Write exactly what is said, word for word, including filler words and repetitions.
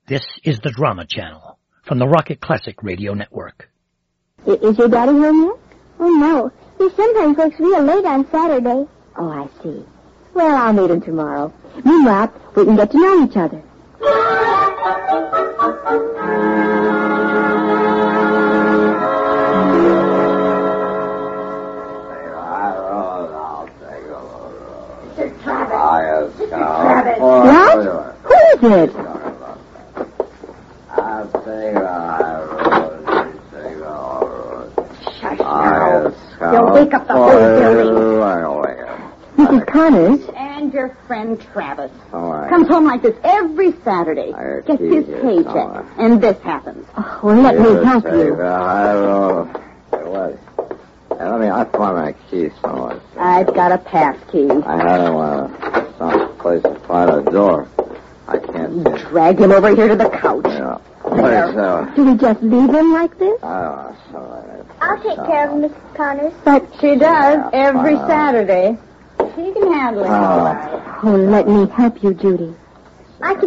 This is the Drama Channel from the Rocket Classic Radio Network. I- is your daddy home yet? Oh, no. He sometimes works real late on Saturday. Oh, I see. Well, I'll meet him tomorrow. Meanwhile, we can get to know each other. Travis. What? Who is it? I think I Shush now. You'll wake up the whole building. Missus Connors. And your friend Travis. Oh, Comes home like this every Saturday. I Gets his see. paycheck. Oh. And this happens. Oh, well, let me help you. I don't know. What? Hey, let me, I find my keys somewhere. I've got a pass key. I had him uh, some place to find a door. I can't see. Drag him over here to the couch. Yeah. What is that? Do we just leave him like this? I don't know. Something like I'll take care of him, Missus Connors. But she does Yeah, every fine. Saturday. She can handle it all right. Oh, let me help you, Judy. I can